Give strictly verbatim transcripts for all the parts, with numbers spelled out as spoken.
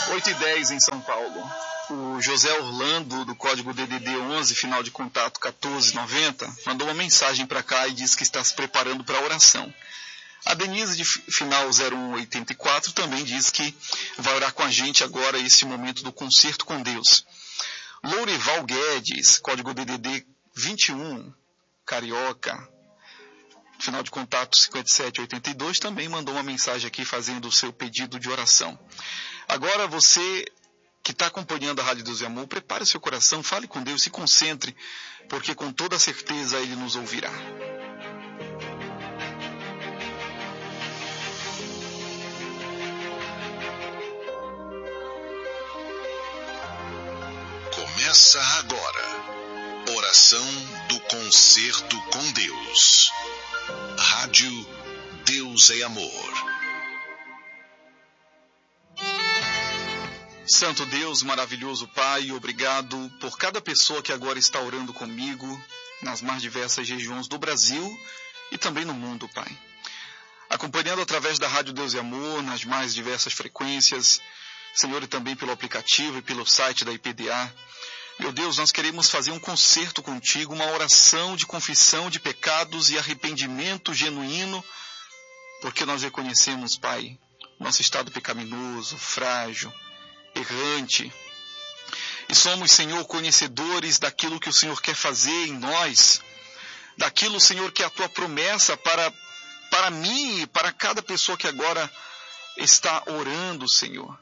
oito e dez em São Paulo. O José Orlando, do código D D D onze, final de contato quatorze noventa, mandou uma mensagem para cá e disse que está se preparando para a oração. A Denise, de final zero um oitenta e quatro, também diz que vai orar com a gente agora esse momento do concerto com Deus. Lourival Guedes, código D D D vinte e um, Carioca, final de contato cinquenta e sete oitenta e dois, também mandou uma mensagem aqui fazendo o seu pedido de oração. Agora você que está acompanhando a Rádio Deus e Amor, prepare o seu coração, fale com Deus, se concentre, porque com toda certeza Ele nos ouvirá. Começa agora, oração do concerto com Deus. Rádio Deus é Amor. Santo Deus, maravilhoso Pai, obrigado por cada pessoa que agora está orando comigo nas mais diversas regiões do Brasil e também no mundo, Pai. Acompanhando através da Rádio Deus e Amor, nas mais diversas frequências, Senhor, e também pelo aplicativo e pelo site da I P D A. Meu Deus, nós queremos fazer um concerto contigo, uma oração de confissão de pecados e arrependimento genuíno, porque nós reconhecemos, Pai, nosso estado pecaminoso, frágil, errante. E somos, Senhor, conhecedores daquilo que o Senhor quer fazer em nós, daquilo, Senhor, que é a tua promessa para, para mim e para cada pessoa que agora está orando, Senhor.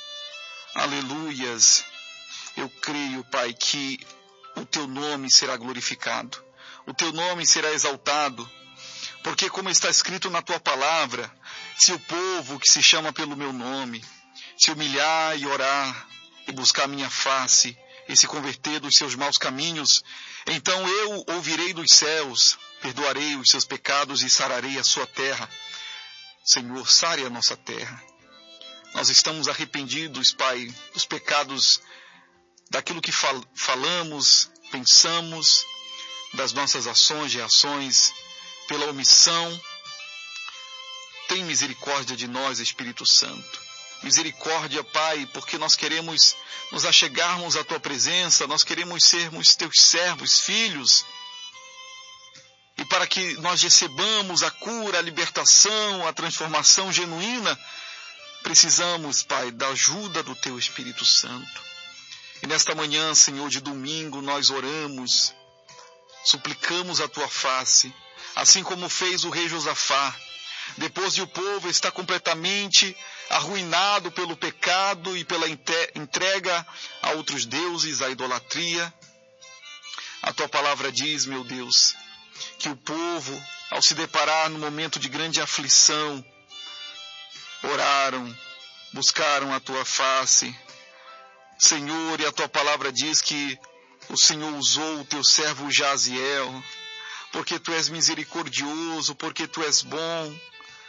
Aleluias. Eu creio, Pai, que o teu nome será glorificado, o teu nome será exaltado, porque como está escrito na tua palavra, se o povo que se chama pelo meu nome se humilhar e orar e buscar a minha face e se converter dos seus maus caminhos, então eu ouvirei dos céus, perdoarei os seus pecados e sararei a sua terra. Senhor, sare a nossa terra. Nós estamos arrependidos, Pai, dos pecados, daquilo que fal- falamos, pensamos, das nossas ações e reações, pela omissão. Tem misericórdia de nós, Espírito Santo. Misericórdia, Pai, porque nós queremos nos achegarmos à tua presença, nós queremos sermos teus servos, filhos. E para que nós recebamos a cura, a libertação, a transformação genuína, precisamos, Pai, da ajuda do teu Espírito Santo. E nesta manhã, Senhor, de domingo, nós oramos, suplicamos a tua face, assim como fez o rei Josafá. Depois de o povo estar completamente arruinado pelo pecado e pela entrega a outros deuses, a idolatria, a tua palavra diz, meu Deus, que o povo, ao se deparar no momento de grande aflição, oraram, buscaram a tua face, Senhor, e a tua palavra diz que o Senhor usou o teu servo Jaziel, porque tu és misericordioso, porque tu és bom.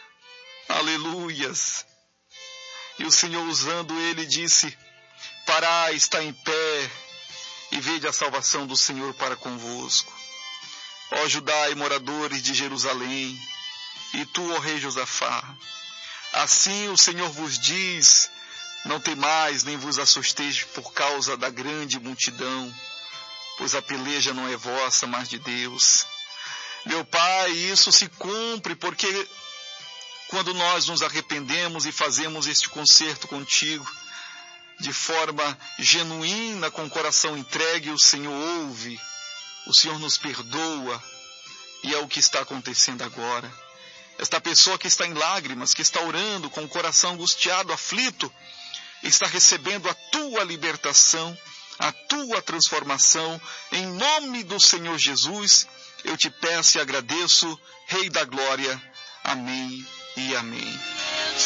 Aleluias. E o Senhor, usando ele, disse: parai, está em pé, e vede a salvação do Senhor para convosco. Ó Judá e moradores de Jerusalém, e tu, ó rei Josafá, assim o Senhor vos diz: não temais, nem vos assusteis por causa da grande multidão, pois a peleja não é vossa, mas de Deus. Meu Pai, isso se cumpre porque quando nós nos arrependemos e fazemos este concerto contigo, de forma genuína, com o coração entregue, o Senhor ouve, o Senhor nos perdoa, e é o que está acontecendo agora. Esta pessoa que está em lágrimas, que está orando com o coração angustiado, aflito, está recebendo a tua libertação, a tua transformação, em nome do Senhor Jesus. Eu te peço e agradeço, Rei da Glória. Amém e amém.